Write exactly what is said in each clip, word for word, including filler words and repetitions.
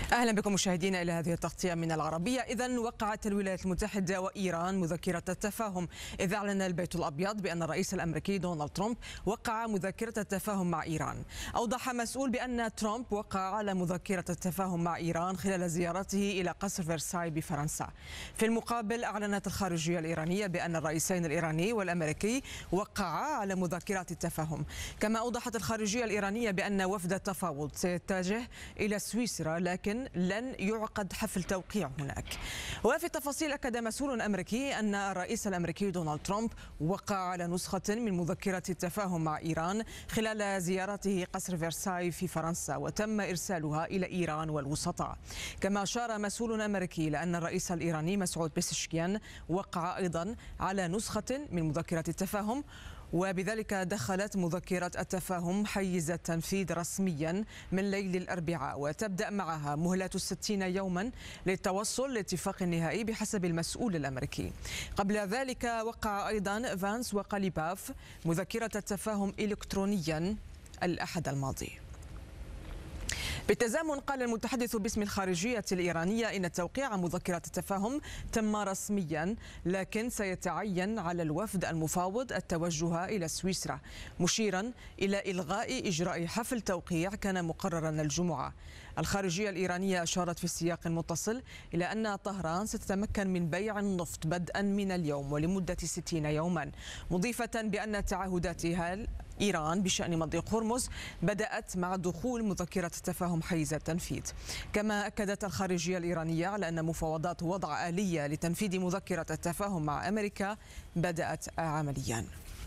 أهلا بكم مشاهدينا إلى هذه التغطية من العربية. إذن وقعت الولايات المتحدة وإيران مذكرة التفاهم، إذ أعلن البيت الأبيض بأن الرئيس الأمريكي دونالد ترامب وقع مذكرة التفاهم مع إيران. أوضح مسؤول بأن ترامب وقع على مذكرة التفاهم مع إيران خلال زيارته إلى قصر فرساي بفرنسا. في المقابل أعلنت الخارجية الإيرانية بأن الرئيسين الإيراني والأمريكي وقعا على مذكرات التفاهم. كما أوضحت الخارجية الإيرانية بأن وفد التفاوض سيتجه إلى سويسرا، لكن لن يعقد حفل توقيع هناك. وفي التفاصيل أكد مسؤول أمريكي أن الرئيس الأمريكي دونالد ترامب وقع على نسخة من مذكرة التفاهم مع إيران خلال زيارته قصر فرساي في فرنسا، وتم إرسالها إلى إيران والوسطاء. كما أشار مسؤول أمريكي إلى أن الرئيس الإيراني مسعود بيزشكيان وقع أيضا على نسخة من مذكرة التفاهم، وبذلك دخلت مذكرة التفاهم حيز التنفيذ رسميا من ليل الأربعاء، وتبدأ معها مهلة ستين يوما للتوصل لاتفاق نهائي بحسب المسؤول الأمريكي. قبل ذلك وقع أيضا فانس وقاليباف مذكرة التفاهم إلكترونيا الأحد الماضي. بالتزامن قال المتحدث باسم الخارجية الإيرانية إن توقيع مذكرة التفاهم تم رسميا، لكن سيتعين على الوفد المفاوض التوجه إلى سويسرا، مشيرا إلى إلغاء إجراء حفل توقيع كان مقررا الجمعة. الخارجية الإيرانية أشارت في السياق المتصل إلى أن طهران ستتمكن من بيع النفط بدءا من اليوم ولمدة ستين يوما، مضيفة بأن تعهداتها إيران بشأن مضيق هرمز بدأت مع دخول مذكرة التفاهم حيز التنفيذ. كما أكدت الخارجية الإيرانية على أن مفاوضات وضع آلية لتنفيذ مذكرة التفاهم مع أمريكا بدأت عمليا.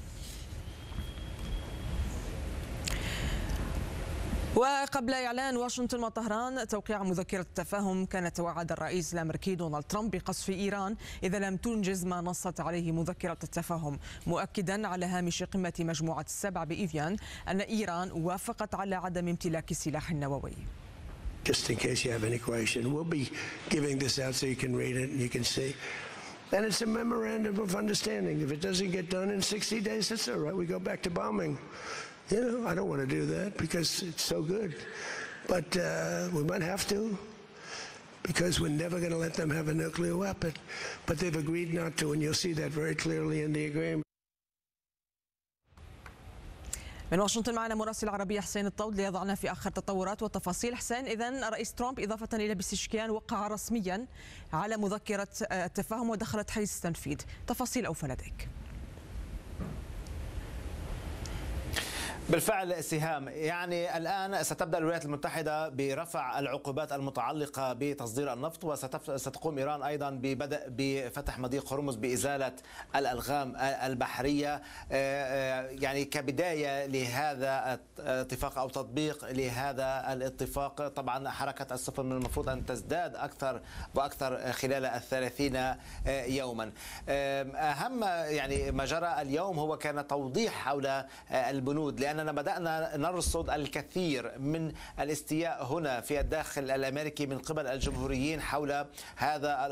وقبل إعلان واشنطن وطهران توقيع مذكرة التفاهم، كان توعد الرئيس الأمريكي دونالد ترامب بقصف إيران إذا لم تنجز ما نصت عليه مذكرة التفاهم، مؤكدا على هامش قمة مجموعة السبع بإيفيان أن إيران وافقت على عدم امتلاك سلاح نووي. Just in case you have any question, we'll be giving this out so you can read it and you can see. And it's a memorandum of understanding. If it doesn't get done in sixty days, that's all right. We go back to bombing. You know, I don't want to do that because it's so good. But uh, we might have to, because we're never going to let them have a nuclear weapon. But they've agreed not to, and you'll see that very clearly in the agreement. من واشنطن معنا مراسل العربية حسين الطود ليضعنا في آخر تطورات والتفاصيل. حسين، إذن الرئيس ترامب إضافة إلى بيزشكيان وقع رسميا على مذكرة التفاهم ودخلت حيز التنفيذ، تفاصيل أوفى لديك؟ بالفعل سهام، يعني الآن ستبدأ الولايات المتحدة برفع العقوبات المتعلقة بتصدير النفط، وستقوم إيران أيضا ببدء بفتح مضيق هرمز بإزالة الألغام البحرية، يعني كبداية لهذا الاتفاق أو تطبيق لهذا الاتفاق. طبعا حركة السفن من المفروض أن تزداد أكثر وأكثر خلال الثلاثين يوما. أهم يعني ما جرى اليوم هو كان توضيح حول البنود، لأننا بدأنا نرصد الكثير من الاستياء هنا في الداخل الأمريكي من قبل الجمهوريين حول هذا